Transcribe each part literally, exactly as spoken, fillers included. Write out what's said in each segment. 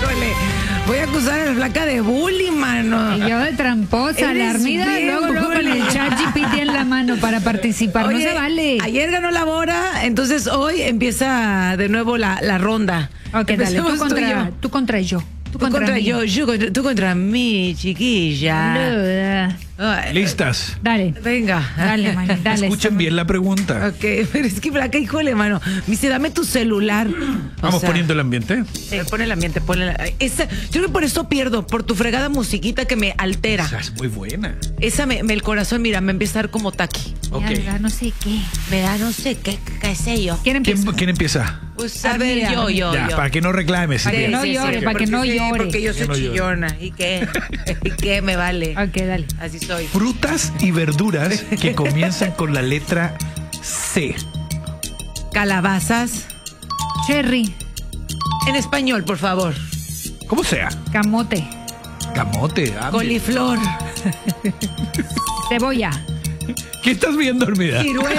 Híjole, voy a acusar a la flaca de bullying, mano. Y yo de tramposa, la Armida, luego, luego con el chat G P T en la mano para participar. Oye, no se vale. Ayer ganó la Bora, entonces hoy empieza de nuevo la, la ronda. Ok, dale, tú Empecemos contra, tú, tú contra yo. Tú, tú contra, contra mí. yo, yo contra- tú contra mí, chiquilla. Bluda. Ay, Listas. Dale, Venga. dale, man, dale. Escuchen bien la pregunta. Ok, pero es que flaca, híjole, mano. Me dice, dame tu celular. O Vamos sea, poniendo el ambiente. eh, Pon el ambiente, pon el... Esa, yo creo que por eso pierdo, por tu fregada musiquita que me altera. O sea, es muy buena. Esa me, me- el corazón, mira, me empieza a dar como taqui. Ok. Mierda, no sé qué. Me da no sé qué, qué sé yo. ¿Quién empieza? ¿Quién, quién empieza? Pues a Armida, ver, yo, yo, Ya, yo. para que no reclames. Para que Silvia. no llore, para que porque no sí, llore. Porque yo soy Que no llore. chillona. ¿Y qué? ¿Y qué me vale? Ok, dale. Así soy. Frutas y verduras que comienzan con la letra C. Calabazas. Cherry, En español, por favor. ¿Cómo sea? camote, Camote. ah, Coliflor. cebolla, ¿Qué estás viendo, Armida?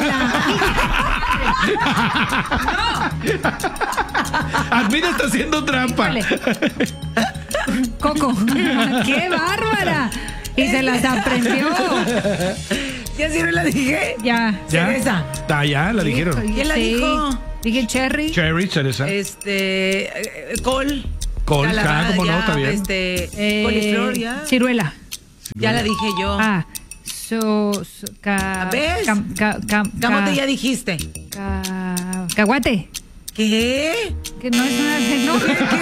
Armida está haciendo trampa. Híjole. Coco. ¡Qué bárbara! Y se las aprendió. ¿Ya sí no la dije? Ya. ¿Ya? Cereza. Ah, ya, la dijeron. ¿Quién la dijo? Dije cherry. Cherry, cereza. Este. eh, Col. Col, Calabaza, ah, cómo no, ya, está bien. Este. eh, Coliflor, ya. Ciruela. Ya la dije yo. Ah. So, so- ca, ¿Ves? cam- ca- cam- Camote ca- ya dijiste. ca- caguate. ¿Qué? Que no es una. No. ¿Qué? ¿Te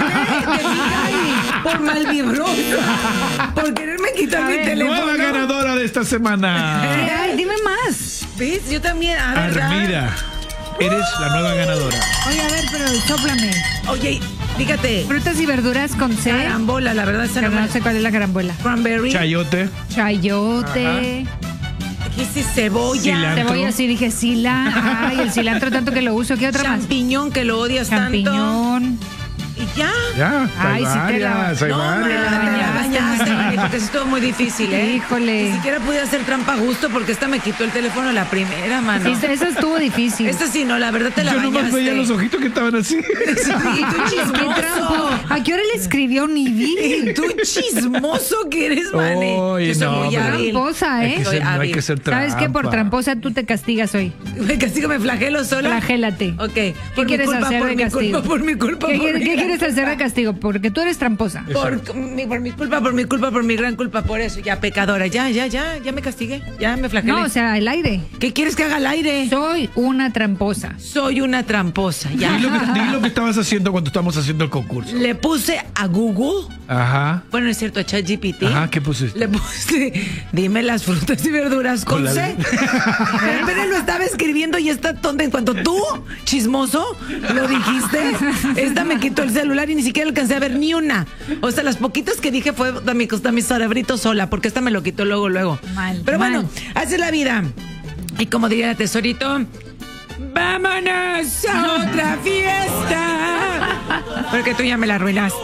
fijas? Por malvibrosa. Por quererme quitar A mi ver, teléfono. Nueva ganadora de esta semana. Ay, dime más. ¿Ves? Yo también. A ver, ya. Armida, eres la nueva ganadora. Oye, a ver, pero sóplame. Oye, fíjate. Frutas y verduras con C. Carambola, la verdad, esa Que no me- no sé cuál es la carambola. Cranberry. Chayote. Chayote. ¿Qué es ese? Cebolla. Cilantro. Cebolla, sí dije sila. Ay, el cilantro tanto que lo uso. ¿Qué otra más? Champiñón, que lo odias tanto. Champiñón. Y ya. Ya, Ay, hay sí te la- varias, hay No, hombre, varias. la te la bañaste, bañaste, maní. porque eso estuvo muy difícil, ¿eh? Híjole. Ni siquiera pude hacer trampa a gusto porque esta me quitó el teléfono la primera, mano. Sí, esa estuvo difícil. Esta sí, no, la verdad te la Yo nomás bañaste. veía los ojitos que estaban así. Sí, y tú Qué chismoso. trampo. ¿A qué hora le escribió ni vi? Y tú chismoso que eres, Vane. Oye, Yo soy no, muy pero- hábil. Tramposa, Hay que ¿eh? Soy ser, no hay hábil. que ser trampa. ¿Sabes qué? Por tramposa tú te castigas hoy. Me castigo, me flagelo sola. Flagélate. Ok. ¿Qué Por mi quieres culpa, hacer por de mi castigo? culpa, por mi culpa, ¿Qué, por quieres- mi- qué quieres hacer de castigo? Porque tú eres tramposa. Por mi, por mi culpa, por mi culpa, por mi gran culpa, por eso. Ya, pecadora. Ya, ya, ya, ya me castigué. Ya me flagelé. No, o sea, el aire. ¿Qué quieres que haga al aire? Soy una tramposa. Soy una tramposa, ya. Di lo, que, di lo que estabas haciendo cuando estábamos haciendo el concurso. Le puse a Google, Ajá. bueno, es cierto, a ChatGPT. Ajá, ¿qué pusiste? Le puse, dime las frutas y verduras con, Con la- C. Pero apenas lo estaba escribiendo y está tonta. En cuanto tú, chismoso, lo dijiste, esta me quitó el celular y ni siquiera alcancé a ver ni una. O sea, las poquitas que dije fue de mi, de mi cerebrito sola, porque esta me lo quitó luego, luego. Mal, Pero mal. bueno, así es la vida. Y como diría la tesorito, vámonos a otra fiesta. Porque tú ya me la arruinaste.